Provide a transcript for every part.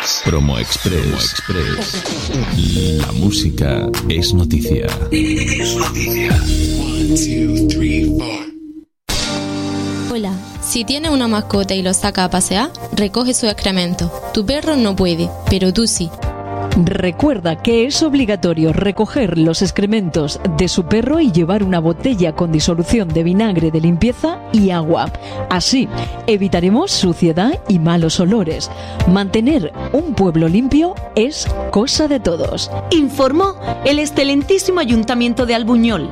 Promo Express. La música es noticia. Es noticia. 1, 2, 3, 4. Hola, si tienes una mascota y lo saca a pasear, recoge su excremento. Tu perro no puede, pero tú sí. Recuerda que es obligatorio recoger los excrementos de su perro y llevar una botella con disolución de vinagre de limpieza y agua. Así evitaremos suciedad y malos olores. Mantener un pueblo limpio es cosa de todos. Informó el excelentísimo Ayuntamiento de Albuñol.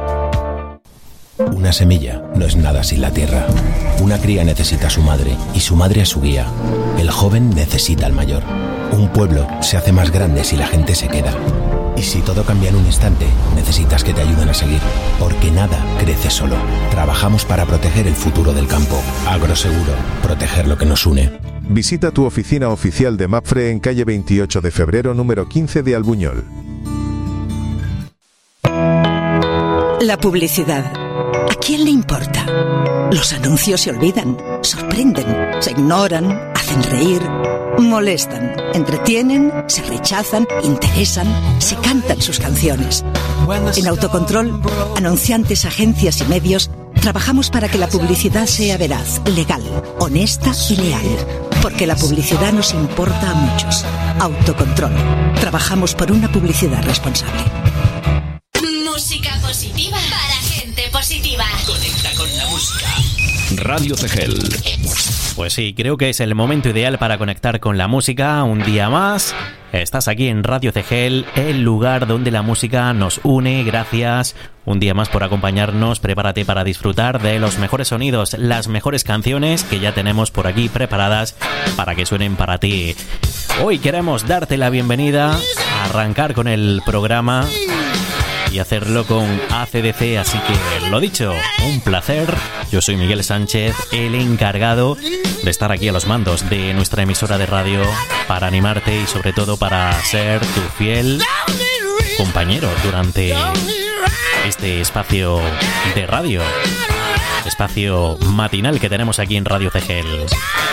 Una semilla no es nada sin la tierra. Una cría necesita a su madre y su madre a su guía. El joven necesita al mayor. Un pueblo se hace más grande si la gente se queda. Y si todo cambia en un instante, necesitas que te ayuden a seguir. Porque nada crece solo. Trabajamos para proteger el futuro del campo. Agroseguro, proteger lo que nos une. Visita tu oficina oficial de Mapfre en calle 28 de febrero número 15 de Albuñol. La publicidad. ¿A quién le importa? Los anuncios se olvidan, sorprenden, se ignoran, hacen reír, molestan, entretienen, se rechazan, interesan, se cantan sus canciones. En Autocontrol, anunciantes, agencias y medios, trabajamos para que la publicidad sea veraz, legal, honesta y leal. Porque la publicidad nos importa a muchos. Autocontrol. Trabajamos por una publicidad responsable. Música positiva para gente positiva. Conecta con la música. Radio Cegel. Pues sí, creo que es el momento ideal para conectar con la música un día más. Estás aquí en Radio Cegel, el lugar donde la música nos une. Gracias un día más por acompañarnos. Prepárate para disfrutar de los mejores sonidos, las mejores canciones que ya tenemos por aquí preparadas para que suenen para ti. Hoy queremos darte la bienvenida, a arrancar con el programa y hacerlo con AC/DC, así que lo dicho, un placer. Yo soy Miguel Sánchez, el encargado de estar aquí a los mandos de nuestra emisora de radio para animarte y sobre todo para ser tu fiel compañero durante este espacio de radio, espacio matinal que tenemos aquí en Radio Cegel.